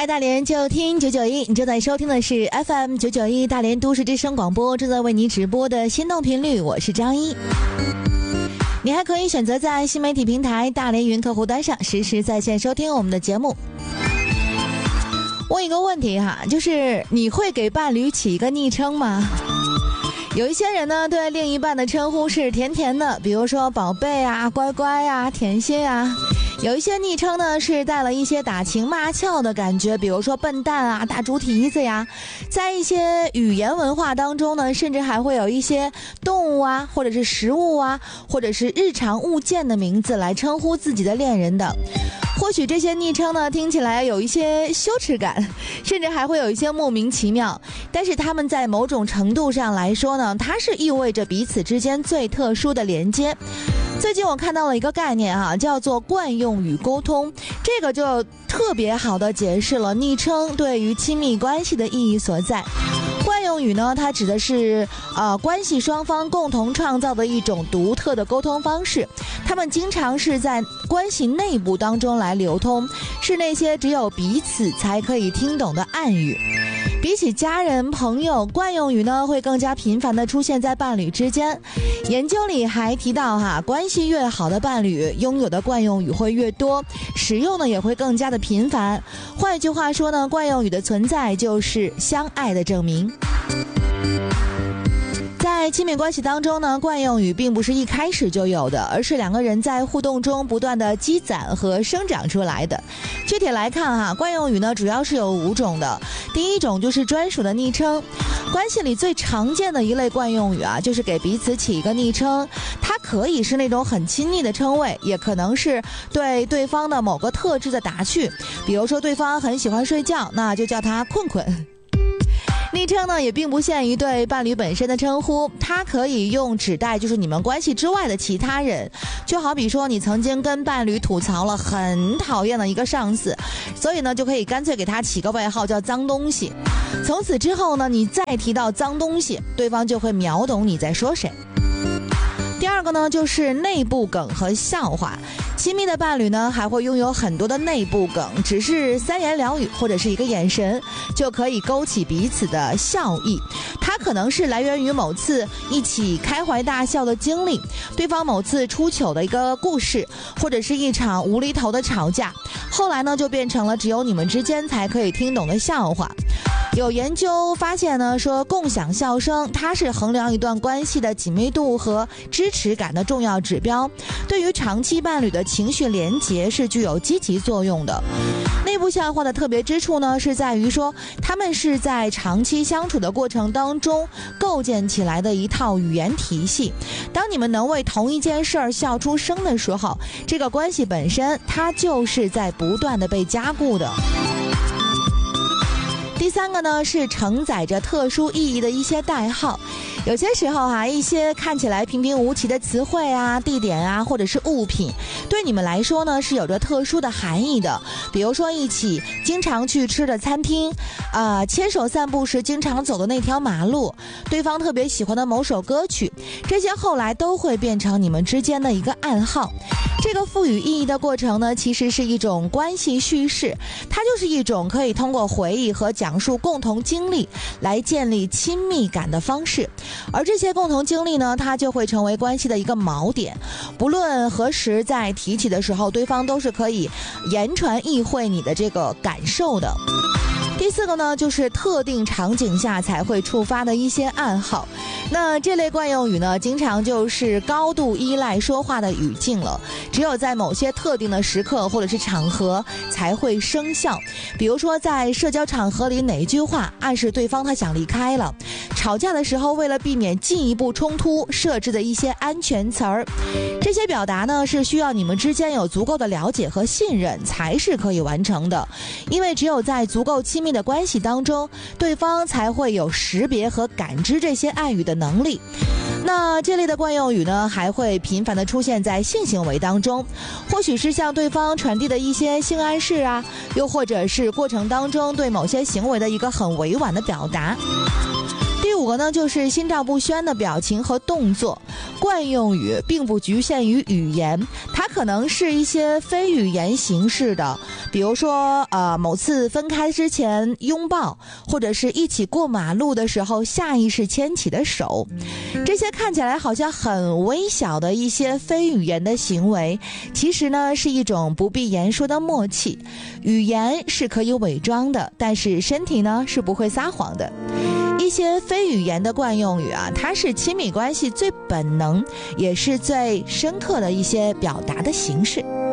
爱大连就听991，你正在收听的是 FM 991大连都市之声广播，正在为你直播的心动频率，我是张一。你还可以选择在新媒体平台大连云客户端上实时在线收听我们的节目。问一个问题哈，就是你会给伴侣起一个昵称吗？有一些人呢，对另一半的称呼是甜甜的，比如说宝贝啊、乖乖啊、甜心啊。有一些昵称呢是带了一些打情骂俏的感觉，比如说笨蛋啊、大猪蹄子呀。在一些语言文化当中呢，甚至还会有一些动物啊，或者是食物啊，或者是日常物件的名字来称呼自己的恋人的。或许这些昵称呢听起来有一些羞耻感，甚至还会有一些莫名其妙，但是他们在某种程度上来说呢，它是意味着彼此之间最特殊的连接。最近我看到了一个概念啊，叫做惯用语沟通，这个就特别好的解释了昵称对于亲密关系的意义所在。惯用语呢，它指的是关系双方共同创造的一种独特的沟通方式，他们经常是在关系内部当中来流通，是那些只有彼此才可以听懂的暗语。比起家人、朋友，惯用语呢会更加频繁地出现在伴侣之间。研究里还提到关系越好的伴侣拥有的惯用语会越多，使用呢也会更加的频繁。换一句话说呢，惯用语的存在就是相爱的证明。在亲密关系当中呢，惯用语并不是一开始就有的，而是两个人在互动中不断的积攒和生长出来的。具体来看惯用语呢主要是有5种的。第一种就是专属的昵称，关系里最常见的一类惯用语就是给彼此起一个昵称，它可以是那种很亲昵的称谓，也可能是对对方的某个特质的打趣，比如说对方很喜欢睡觉，那就叫他困困。昵称呢也并不限于对伴侣本身的称呼，它可以用指代就是你们关系之外的其他人，就好比说你曾经跟伴侣吐槽了很讨厌的一个上司，所以呢就可以干脆给他起个外号叫脏东西。从此之后呢，你再提到脏东西，对方就会秒懂你在说谁。第二个呢就是内部梗和笑话，亲密的伴侣呢还会拥有很多的内部梗，只是3言2语或者是一个眼神就可以勾起彼此的笑意。它可能是来源于某次一起开怀大笑的经历，对方某次出糗的一个故事，或者是一场无厘头的吵架，后来呢就变成了只有你们之间才可以听懂的笑话。有研究发现呢，说共享笑声它是衡量一段关系的紧密度和支持感的重要指标，对于长期伴侣的情绪连结是具有积极作用的。内部笑话的特别之处呢，是在于说他们是在长期相处的过程当中构建起来的一套语言体系。当你们能为同一件事儿笑出声的时候，这个关系本身它就是在不断的被加固的。第三个呢是承载着特殊意义的一些代号。有些时候一些看起来平平无奇的词汇地点或者是物品，对你们来说呢是有着特殊的含义的。比如说一起经常去吃的餐厅，牵手散步时经常走的那条马路，对方特别喜欢的某首歌曲，这些后来都会变成你们之间的一个暗号。这个赋予意义的过程呢，其实是一种关系叙事，它就是一种可以通过回忆和讲述共同经历来建立亲密感的方式。而这些共同经历呢，它就会成为关系的一个锚点，不论何时在提起的时候，对方都是可以言传意会你的这个感受的。第四个呢，就是特定场景下才会触发的一些暗号。那这类惯用语呢，经常就是高度依赖说话的语境了，只有在某些特定的时刻或者是场合才会生效。比如说在社交场合里，哪一句话暗示对方他想离开了，吵架的时候为了避免进一步冲突设置的一些安全词儿。这些表达呢，是需要你们之间有足够的了解和信任才是可以完成的，因为只有在足够亲密的关系当中，对方才会有识别和感知这些暗语的能力。那这类的惯用语呢，还会频繁地出现在性行为当中，或许是向对方传递的一些性暗示又或者是过程当中对某些行为的一个很委婉的表达。第5 五个呢，就是心照不宣的表情和动作。惯用语并不局限于语言，它可能是一些非语言形式的，比如说某次分开之前拥抱，或者是一起过马路的时候下意识牵起的手。这些看起来好像很微小的一些非语言的行为，其实呢是一种不必言说的默契。语言是可以伪装的，但是身体呢是不会撒谎的。一些非语言的惯用语啊，它是亲密关系最本能也是最深刻的一些表达的形式。